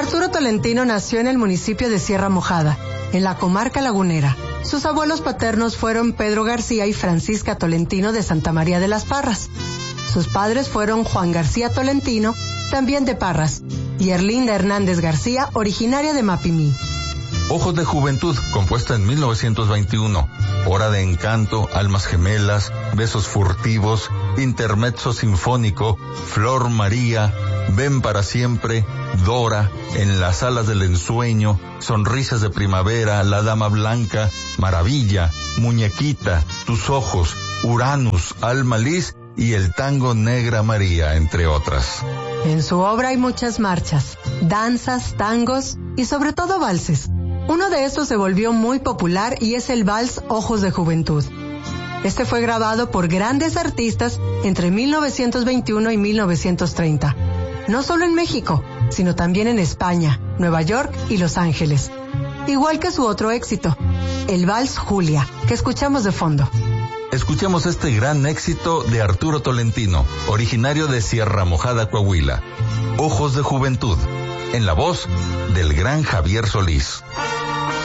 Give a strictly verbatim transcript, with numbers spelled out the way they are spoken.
Arturo Tolentino nació en el municipio de Sierra Mojada, en la comarca lagunera. Sus abuelos paternos fueron Pedro García y Francisca Tolentino de Santa María de las Parras. Sus padres fueron Juan García Tolentino, también de Parras, y Erlinda Hernández García, originaria de Mapimí. Ojos de Juventud, compuesta en mil novecientos veintiuno. Hora de encanto, almas gemelas, besos furtivos, intermezzo sinfónico, Flor María, Ven para siempre, Dora, En las alas del ensueño, Sonrisas de primavera, La dama blanca, Maravilla, Muñequita, Tus ojos, Uranus, Alma Lis y el tango Negra María, entre otras. En su obra hay muchas marchas, danzas, tangos y sobre todo valses. Uno de estos se volvió muy popular y es el vals Ojos de Juventud. Este fue grabado por grandes artistas entre mil novecientos veintiuno y mil novecientos treinta. No solo en México, sino también en España, Nueva York y Los Ángeles. Igual que su otro éxito, el vals Julia, que escuchamos de fondo. Escuchemos este gran éxito de Arturo Tolentino, originario de Sierra Mojada, Coahuila. Ojos de Juventud, en la voz del gran Javier Solís.